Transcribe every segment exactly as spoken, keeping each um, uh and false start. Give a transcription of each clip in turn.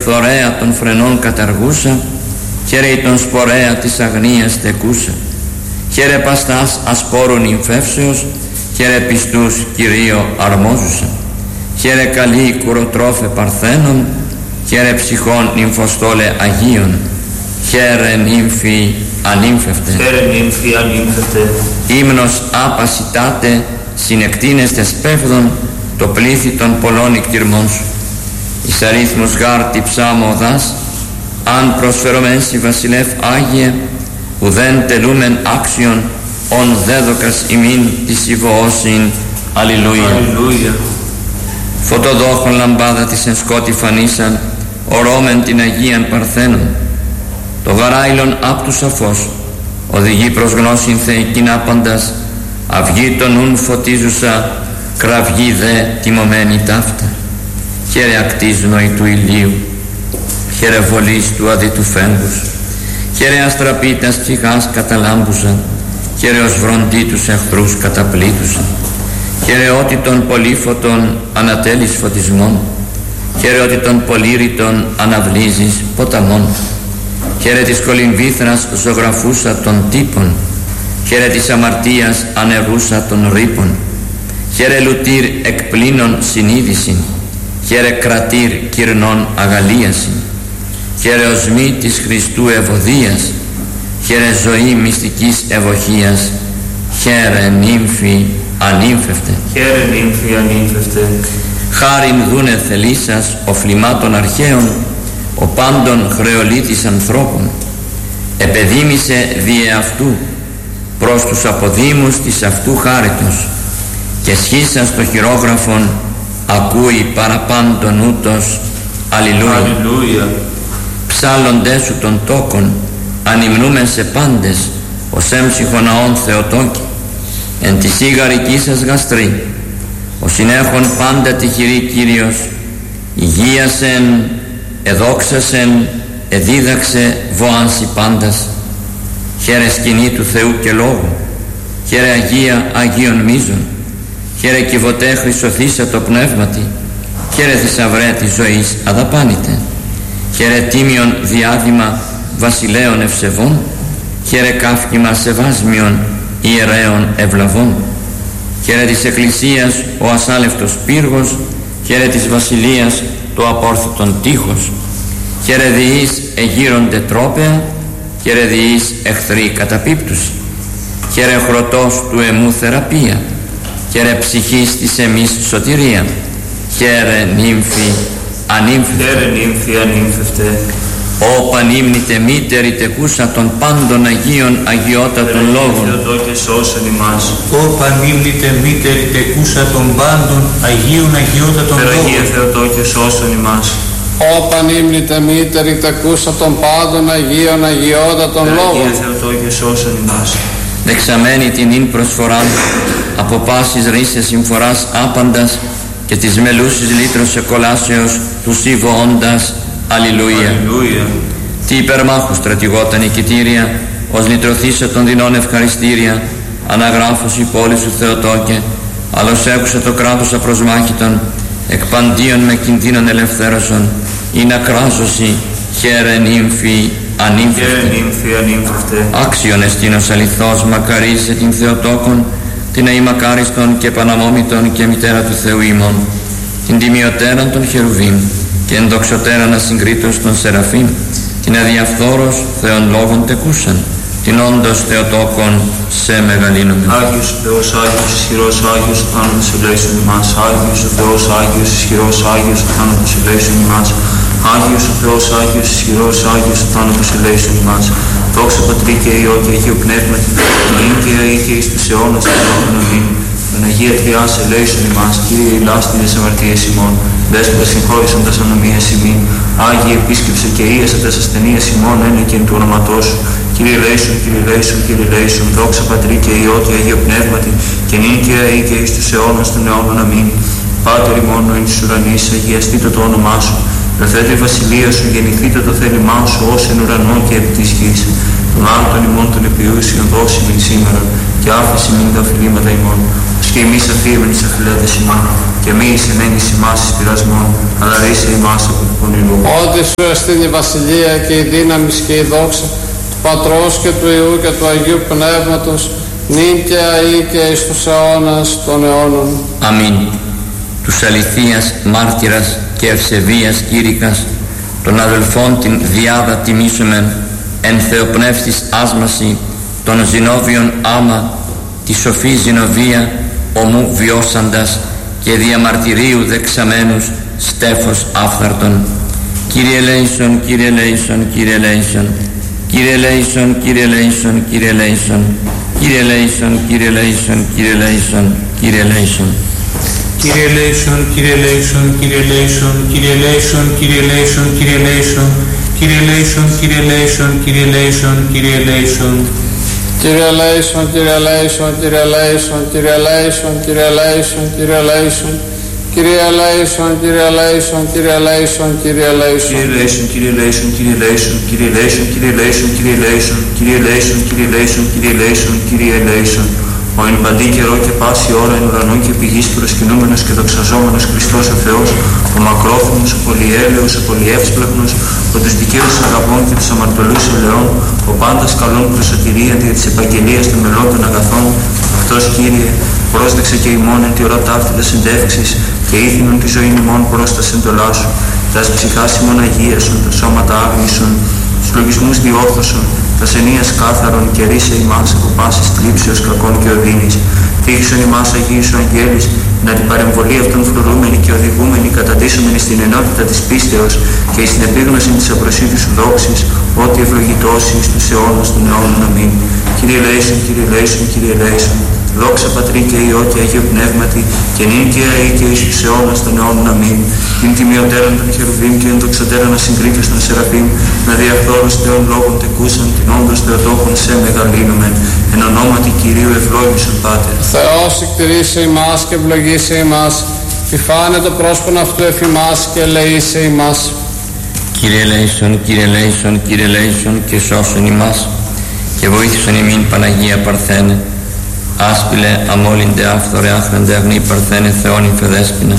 φθορέα των φρενών καταργούσα, χαίρε τον σπορέα της αγνίας τεκούσα. Χαίρε παστάς ασπόρου νυμφεύσεως, χαίρε πιστούς Κυρίω αρμόζουσα. Χαίρε καλή κουροτρόφε παρθένων, χαίρε ψυχών νυμφοστόλε Αγίων. Χαίρε νύμφη ανύμφευτε. Χαίρε νύμφη ανύμφευτε. Ύμνος απασιτάτε συνεκτείνεστε σπέβδον το πλήθη των πολλών ικτυρμών σου. Εις αρίθμος γάρτη ψάμο οδάς, αν προσφερομενσι βασιλεύ Άγιε, ουδέν τελούμεν άξιον, ον δέδοκας ημίν της υβοώσιν. Αλληλούια. Αλληλούια. Φωτοδόχων λαμπάδα της εν σκότη φανίσαν, ορώμεν την Αγίαν Παρθένων. Το γαράιλον απ' του σαφός, οδηγεί προς γνώσιν θεϊκήν άπαντας, αυγή των νουν φωτίζουσα, κραυγή δε τιμωμένη ταύτα. Χαίρε ακτής νοη του ηλίου, χαίρε βολής του αδίτου φέγγους, χαίρε αστραπίτας ψυχάς καταλάμπουσα, χαίρε ως βροντί τους εχθρούς καταπλήτουσα, χαίρε ότι των πολύφωτων ανατέλεις φωτισμών, χαίρε ότι των πολύρητων αναβλύζεις ποταμών, χαίρε της κολυμβήθρας ζωγραφούσα των τύπων, χαίρε της αμαρτίας ανεβούσα των ρήπων, χαίρε λουτήρ εκπλήνων συνείδησιν, χαίρε κρατήρ κυρνών αγαλίασιν, χαίρε οσμή της Χριστού ευωδίας, χαίρε ζωή μυστικής ευωχίας, χαίρε νύμφη ανύμφευτε. Χαίρε νύμφη ανύμφευτε. Χάριν δούνε θελήσας οφλημάτων αρχαίων, ο πάντων χρεολίτης ανθρώπων, επεδίμησε διε αυτού προς τους αποδήμους της αυτού χάριτος, και σχίσας το χειρόγραφον ακούει παραπάντων ούτως. Αλληλούια. Αλληλούια. Ψάλλοντές σου των τόκων, ανυμνούμεν σε πάντες, ως έμψυχο ναόν Θεοτόκη, εν τη σίγαρική σας γαστρή, ο συνέχων πάντα τυχηρή Κύριος, υγείασεν, εδόξασεν, εδίδαξε βόανση πάντας. Χαίρε σκηνή του Θεού και Λόγου, χαίρε Αγία Αγίων μίζων, χαίρε κυβωτέ χρυσοθήσα το πνεύματι, χαίρε θησαυρέ της ζωής αδαπάνητε, χαίρε τίμιον διάδημα βασιλέων ευσεβών, χαίρε κάφκιμα σεβάσμιον ιερέων ευλαβών, χαίρε της Εκκλησίας ο ασάλευτος πύργος, χαίρε της βασιλείας το απόρθωτον τείχος, χαίρε διείς εγείρονται τρόπαια, χαίρε διείς εχθροί καταπίπτους, χαίρε χρωτός του εμού θεραπεία, χαίρε ψυχής της εμείς σωτηρία, χαίρε νύμφη ανύμφευτε. Χαίρε νύμφη ανύμφευτε. Ω πανύμνητε μήτερη τεκούσα των πάντων Αγίων αγιότατων λόγων, Θεοτό και σώσον ημάς. Ω πανύμνητε μήτερη τεκούσα των πάντων Αγίων αγιότατων λόγων, Θεαγία Θεοτό και σώσον ημάς. Ω πανύμνητε μήτερη τεκούσα των πάντων Αγίων αγιότατων λόγων, Θεαγία Θεοτό και σώσον ημάς. δεξαμένη την ίν προσφοράν από πάσης ρίσες συμφοράς άπαντας και της μελούσης λύτρος εκολάσεως του σύβο όντας. Αλληλούια. Αλληλούια. Τι υπερμάχου στρατηγόταν η κοιτήρια, ως λυτρωθήσε των δεινών ευχαριστήρια, αναγράφος η πόλη σου Θεοτόκε, αλλος έκουσε το κράτος απροσμάχητον, εκπαντίον με κινδύνων ελευθέρωσον, ή να κράζωση, χαίρε νύμφη ανύμφευτε. Χαίρε νύμφη ανύμφευτε. Άξιον εστίνος αληθώς μακαρίζε την Θεοτόκον, την αημακάριστον και παναμόμητον και μητέρα του Θεού ημών, την τιμιωτέραν των χερουβίμ και ενδοξωτέραν ασυγκρίτως των Σεραφείμ, την αδιαφθόρος Θεών λόγων τεκούσαν, την όντως Θεοτόκον σε μεγαλύνομαι. Άγιος ο Θεός, Άγιος, ισχυρός, Άγιος, ο θάνατος ελέησον ημάς. Άγιος ο Θεός, Άγιος, ισχυρός, Άγιος, ο θάνατος ελέησον ημάς. Άγιος ο Θεός, Άγιος, ισχυρός, Άγιος, ο θάνατος ελέησον ημάς. Δόξα Πατρί και Υιό και Αγίου Πνεύματι, νυν και αεί και εις τους αιώνας των αιώνων. Αμήν. Παναγία Τριάς ελέησον ημάς, Κύριε ηλάστην εις αμαρτίες ημών, Δέσποτα συγχώρησαν τας ανομίας ημίν, Άγιε επίσκεψε και ίασα τας ασθενείας ημών, ένε και εν του ονοματός σου. Κύριε ελέησον, Κύριε ελέησον, Κύριε ελέησον, δόξα Πατρί και Υιό και Αγίου Πνεύματι, και νυν και αεί και εις τους αιώνας των αιώνων. Αμήν. Πάτερ ημών εν της ουρανής, αγιαστήτω το όνομά σου. Ελθέτω η βασιλεία σου, γεννηθήτω το θέλημά σου, ως εν ουρανό και επί της γης. Των άρτων ημών των επιούσιων δώσει μην σήμερα, και άφηση μην τα οφειλήματα ημών, ως και εμείς αφήρμεν τις αφιλέτες ημών. και μη εισενέγγις ημάς εις πειρασμόν, αλλά ρίσε ημάς από του πονηρού. Ότι σου εστίν η βασιλεία και η δύναμη και η δόξα του Πατρός και του Υιού και του Αγίου Πνεύματος, νυν και αεί και εις τους αιώνας των αιώνων. Αμήν. Τους αληθείας μάρτυρας και ευσεβίας κήρυκας, των αδελφών την διάδα τιμήσομεν, εν θεοπνεύστης άσμαση, των ζηνόβιων άμα, τη σοφή ζηνοβία, ομού βιώσαντας και διαμαρτυρίου δεξαμένους στέφος άφθαρτον. Κύριε Λέησον, Κύριε Λέησον, Κύριε Λέησον, Κύριε Λέησον, Κύριε Λέησον, Κύριε Λέησον, Κύριε Λέησον, Κύριε Λέησον, Κύριε Λέησον, Κύριε Λέησον. Κύριε Λέησον, Κύριε Λέησον, Κύριε Λέησον, Κύριε Λέησον, Κύριε Λέησον, Κύριε Λέησον, Κύριε Λέησον, Κύριε Λέησον, Κύριε Λέησον, Κύριε Λέησον. Κύριε Λέησον, Κύριε Λέησον, Κύριε Λέησον, Κύριε Λέησον, Κύριε Λέησον, Κύριε Λέησον, Κύριε Λέησον, Κύριε Λέησον, Κύριε Λέησον, Κύριε Λέησον. Κύριε Λέησον, Κύριε Λέησον, Κύριε Λέησον, Κύριε Λέησον, Κύριε Λέησον, Κύριε Λέησον, Κύριε Λέησον, Κύριε Λέησον, Κύριε Λέησον, Κύριε Λέησον. Ο εν παντή καιρό και πάση ώρα εν ουρανό και πηγής προσκυνούμενος και δοξαζόμενος Χριστός ο Θεός, ο μακρόθυμος, ο πολυέλεος, ο πολυεύσπλαχνος, ο τους δικαίους αγαπών και τους αμαρτωλούς ελαιών, ο πάντας καλών προσωτηρία δια της επαγγελίας των μελών των αγαθών, αυτός Κύριε, πρόσδεξε και ημών εν τη ώρα ταύτητα συντεύξης και ήθινον τη ζωή ημών πρόστα εντολά σου, τας ψυχάς ημών αγίασον, τα σώματα άγνησον, τους λογισμούς διόρθωσον, τα ενίας κάθαρον και ρίσε ημάς από πάσης θλίψεως κακών και οδύνης. Τύχησον ημάς Αγίου σου αγγέλης, να την παρεμβολή αυτών φρουρούμενη και οδηγούμενη καταντήσομενη στην ενότητα της πίστεως και στην επίγνωση της απροσίτης σου δόξης, ότι ευλογητώσει εις τους αιώνας των αιώνων. Αμήν. Κύριε Λέησον, Κύριε Λέησον, Κύριε Λέησον. Δόξα Πατρί και Υιό και Αγίου Πνεύματι, και νυν και αεί και εις τους αιώνας των αιώνων. Αμήν. Την τιμιωτέραν των χερουβίμ και εν δοξωτέραν ασυγκρίτως των σεραφείμ, με διαφθόρους θεών λόγων τεκούσαν, την όντως θεοτόχων σε μεγαλύνομεν, εν ονόματι Κυρίου ευλόγησον Πάτερ. Θεός εκτηρήσε ημάς και ευλογήσε ημάς, επιφάνε το πρόσωπον αυτού εφ' ημάς και ελεήσε ημάς. Κύριε Λέησον, Κύριε Λέησον, Κύριε Λέησον, και σώσον ημάς, και βοήθησον ημίν Παναγία Παρθένε. Άσπηλε, αμόλυντε, άφθορε, άφρεντε, αγνή Παρθένε, Θεόν υφεδέσποινα.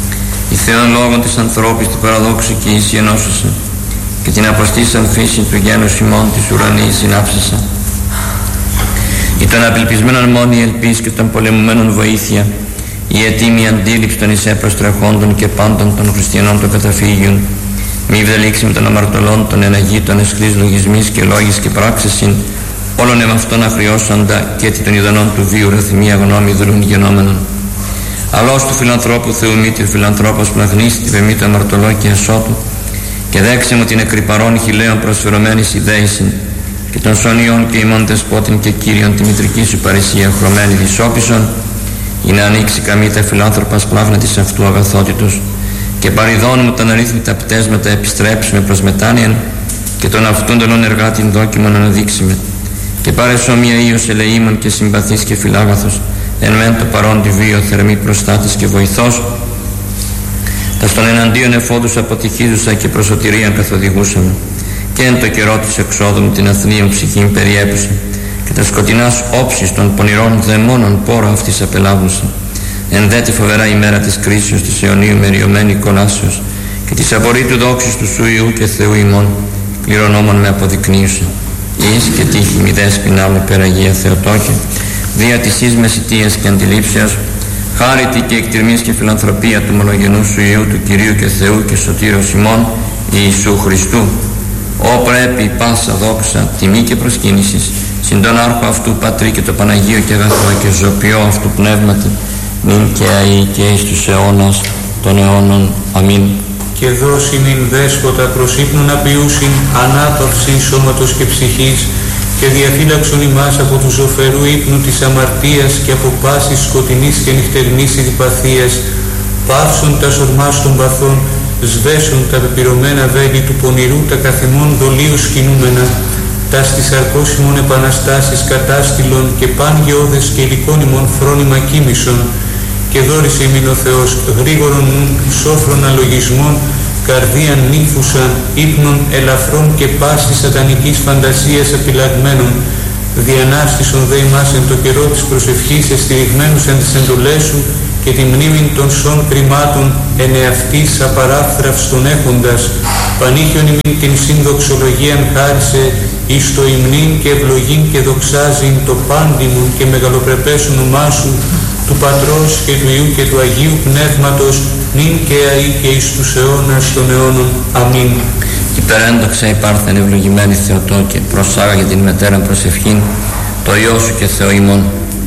Η Θεόν λόγων της ανθρώπης του παραδόξου και ίση ενώσουσε, και την αποστήσαν φύση του γένους ημών της ουρανής συνάψασα. Ή των απελπισμένων μόνοι ελπίς και των πολεμουμένων βοήθεια, η ετοίμη αντίληψη των εις έπροστρεχόντων και πάντων των χριστιανών των καταφύγιων, μη βδελήξει με των αμαρτωλών των εναγήτων εσχρής λογισμής και λόγης και πράξεσιν, όλων εμαυτών αχρειώσαντα και των ειδονών του βίου ρεθυμία γνώμη δρούν γενόμενων. Αλός του φιλανθρώπου Θεού μήτη ο φιλανθρώπος πναγνίστη βεμή το αμαρτωλό και ασώτου, και δέξε μου την εκρυπαρών χιλέων προσφερωμένης ιδέησιν, και των σωνιών και ημών δεσπότην και Κύριον τη μητρική σου παρησία χρωμένη δυσόπισον, ή να ανοίξει καμήτα φιλάνθρωπας πλάγνατης αυτού αγαθότητος, και παριδών μου τα αναρρύθμιτα πτέσματα επιστρέψουμε προς μετάνοιαν, και τον αυτόν τον εργάτην δόκιμον αναδείξουμε, και πάρε σώμια ίος ελεήμων και συμπαθής και φιλάγαθος, εν μεν το παρόν τη βίο θερμή προστάτης και βοηθός, τα στον εναντίον εφόδους αποτυχίζουσα και προσωτηρίαν καθοδηγούσαμε, και εν το καιρό της εξόδου μου την αθνίων ψυχήν περιέπουσα, και τα σκοτεινάς όψεις των πονηρών δαιμόνων πόρο αυτής απελάβουσα, εν δε τη φοβερά ημέρα της κρίσεως της αιωνίου μεριωμένη κολάσεως, και της απορρίτου δόξης του σου Υιού και Θεού ημών, κληρονόμων με αποδεικνύουσε. Εις και τύχη μη δέσποινά μου Περαγία Θεοτόκε, δια της εις μεσητείας και αντιλήψεως, χάρητη και εκτιρμής και φιλανθρωπία του μονογενού σου Υιού του Κυρίου και Θεού και Σωτήρος ημών Ιησού Χριστού, ό πρέπει πάσα δόξα, τιμή και προσκύνησης συν τον άρχο αυτού Πατρί και το Παναγίο και αγαθό και ζωπιό αυτού πνεύματι, νυν και αεί και εις τους αιώνας των αιώνων. Αμήν. Και δώσει νυν δέσποτα προς ύπνον απειούσιν, ανάπαυσιν σώματος και ψυχής, και διαφύλαξον ημάς από του ζωφερού ύπνου της αμαρτίας και από πάσης σκοτεινής και νυχτερινής ειδιπαθίας, πάυσον τα σορμάς των παθών, σβέσον τα πεπυρωμένα βέλη του πονηρού, τα καθημών δολίου σκηνούμενα, τα στις αρκώσιμων επαναστάσεις κατάστηλων και παν γεώδες και υλικών ημών φρόνημα κοίμησον, και δόρισε ημίν ο Θεός γρήγορον νουν, σόφρον αλογισμών, καρδίαν νύφουσαν, ύπνων ελαφρών και πάσης σατανικής φαντασίας απειλαγμένων, διανάστησον δε ημάς εν το καιρό της προσευχής εστηριγμένους εν τις εντολές σου και τη μνήμην των σών κρυμάτων εν εαυτής απαράφθραυστον έχοντας, πανήχιον ημίν την συνδοξολογίαν χάρισε, εις το υμνήν και ευλογήν και δοξάζειν το πάντιμον και μεγαλοπρεπές όνομά σου, του Πατρός και του Υιού και του Αγίου Πνεύματος, νυν και αεί και εις τους αιώνας των αιώνων. Αμήν. Υπερέντοξα υπάρχεν ευλογημένη Θεοτόκε, προσάγαγε την μετέρα προσευχήν, το Υιό σου και Θεό ημών,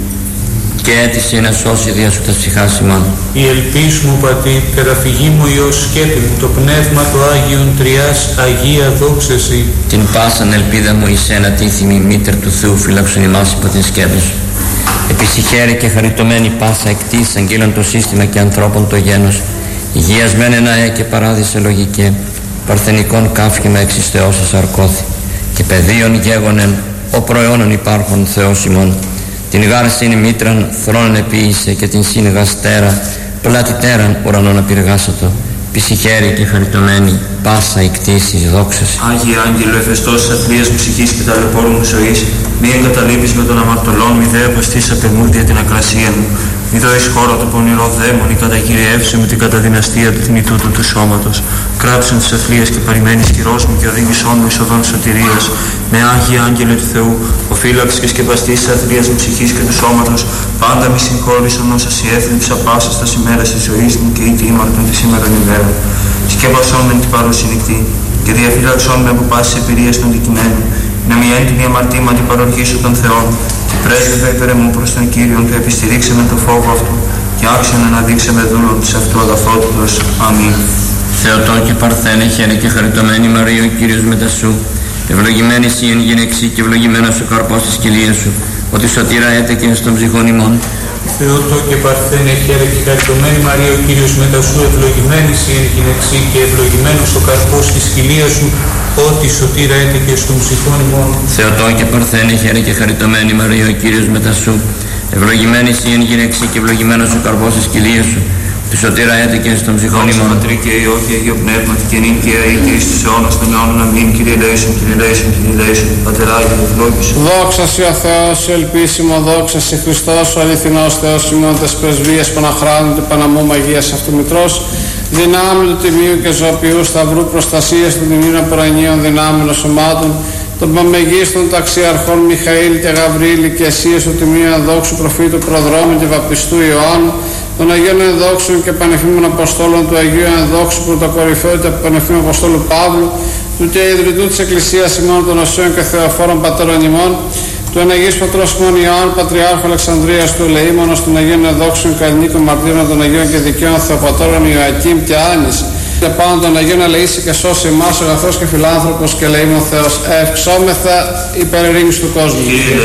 και έτησε να σώσει δια σου τα ψυχάς ημών. Η ελπίς μου πατή, τεραφυγή μου Υιός σκέπη μου, το Πνεύμα το Άγιον Τριάς, Αγία δόξεση. Την πάσαν ελπίδα μου εις ένα τίθιμη μήτερ του Θεού φυλάξουν ημάς υπό την σκέπη σου. Επισυχαίρε και χαριτωμένη πάσα εκτής αγγείλαν το σύστημα και ανθρώπων το γένος, υγιασμέν εναέ και παράδεισε λογικέ, παρθενικών κάφημα εξ Θεώσας αρκώθη, και πεδίων γέγονεν ο προαιώνων υπάρχων Θεός ημών. Την γάρσιν μήτραν θρόνων επίησε και την σύν γαστέρα πλατιτέραν ουρανών απειργάσατο, ψυχαίρη και χαριτωμένη πάσα εκτίσεις δόξαση. Άγιε Άγγελο, εφεστός της αθλίας μου ψυχής και ταλαιπώρου μου ζωής, μη εγκαταλείπεις με τον αμαρτωλόν, μη δε αποστείς απεμούλτια την ακρασία μου. Μη δω εις χώρο το πονηρό δαίμον, ή καταγυριεύσε με την καταδυναστία του τιμητού του του σώματος. Κράτησον τις αθλίες και παρημένης χειρός μου και οδήγησόν μου εις οδόν σωτηρίας. Με Άγιε Άγγελε του Θεού, ο φύλαξ και σκεπαστής της αθλίας μου ψυχής και του σώματος, πάντα μη συγχώρησον όσα σοι έθλιψα πάσα στα ημέρας της ζωής μου και ήτι ήμαρτον τη σήμερον ημέρα. Σκέπασόν με την παρούση νυχτή και διαφύλαξόν με από πάσης εμπειρίας των δικημένων, να μη έντιμη αμαρτήματι παροργήσω των Θεών, και πρέσβευε υπέρ μου προς τον Κύριον και επιστηρίξε με το φόβο αυτού, και άξιον να δείξε με δούλον της αυτού αγαθότητος. Αμήν. Θεοτό και παρθένε, χαίρε και χαριτωμένη Μαρία, ο Κύριος μετά σου, ευλογημένη εσύ εν γυναίξη και ευλογημένος ο καρπός της κοιλίας σου, ότι σωτήρα έτεκεν στον ψυχών ημών. Θεότο και παρθένε, χαίρε και χαριτωμένη Μαρία, ο Κύριος μετά σου, ευλογημένη εσύ εν γυναίξη και ευλογημένος ο καρπός της κοιλίας σου, ότι σωτήρα έτεκε στον ψυχών ημών. Θεοτό και παρθένε, χαίρε και χαριτωμένη Μαρία, ο Κύριος μετά σου, ευλογημένη εσύ εν γυναίξη και ευλογημένος ο καρπός της κοιλίας σου, τη σωτήρα έτεκε στον ψυχών ημών. Πατρί και Υιό και Αγίο Πνεύματι και νυν και αεί και εις τους αιώνας των αιώνων. Αμήν. Κύριε ελέησον, Κύριε ελέησον, Κύριε ελέησον, Πατεράγιο, ευλόγησον. Δόξα σοι ο Θεός, ο ελπίσιμο, δόξα σοι Χριστός, ο αληθινός Θεός ημών τες πρεσβείες Παναχράντου του Παναμού Μαγείας Αυτομητρός, δυνάμει του Τιμίου και Ζωοποιού Σταυρού προστασίας των τιμίων απορρανίων δυνάμεων σωμάτων, των παμεγίστων ταξιαρχών Μιχαήλ και Γαβρίλη και Εσίας του Τιμίου Ενδόξου Προφήτου Προδρόμου και Βαπτιστού Ιωάννου, των Αγίων Ενδόξων και Πανεφήμων Αποστόλων του Αγίου Ενδόξου Πρωτοκορυφαίου του Πανεφήμου Αποστόλου Παύλου, του και ιδρυτού της Εκκλησίας ημών των Οσίων και Θεοφόρων Πατέρων ημών, του Εναγής Πατρός ημών Ιωάννου Πατριάρχου Αλεξανδρίας του Ελεήμονος, των Αγίων Ενδόξων και Ελληνίκων Μαρτύρων, των Αγίων και Δικαίων Θεοπατώρων Ιωακήμ και Άνης, και πάνω των Αγίων ελεήσει και σώσει εμάς ο αγαθός και φιλάνθρωπος και ελεήμων Θεός, ευξόμεθα υπέρ ειρήνης του κόσμου,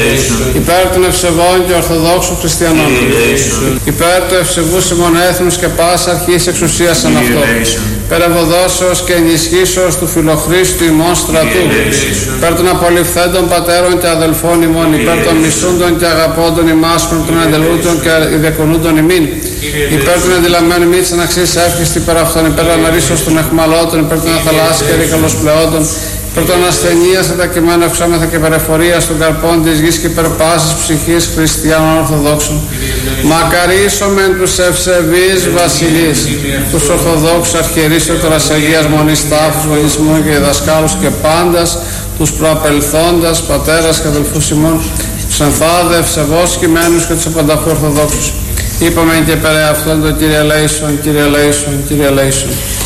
υπέρ των ευσεβών και ορθοδόξων χριστιανών, υπέρ του ευσεβούς ημών έθνους και πάσης αρχής εξουσίας εν αυτό, υπέρ ευωδόσεως και ενισχύσεως του φιλοχρήστου ημών στρατού, υπέρ των απολυφθέντων πατέρων και αδελφών ημών, υπέρ των μισούντων και αγαπώντων ημάς, των εντελούντων και ιδεκονούντων ημίν, υπέρ των αντιλαμμένων μη της αναξής εύχιστη υπέρ αυτών, υπέρ των αρίσεως των εχμαλώτων, υπέρ των αθαλάσσης και ρίκαλος πλεόντων, υπέρ των ασθενείας αντακειμένων ευξόμεθα και περιφορίας των καρπών της γης και υπέρ πάσης ψυχής χριστιανών ορθοδόξων. Μακαρίσομεν τους ευσεβείς βασιλείς, τους ορθοδόξους αρχιερείς και τώρα Αγίας Μονής τάφους, γονισμού και διδασκάλους και πάντας, τους προαπελθόντας, πατέρας και αδελφούς ημών, τους ενθάδε ευσεβώς κειμένους και τους απανταχού ορθοδόξους. Είπαμε και πέρα αυτόν τον Κύριε ελέησον, Κύριε ελέησον, Κύριε ελέησον.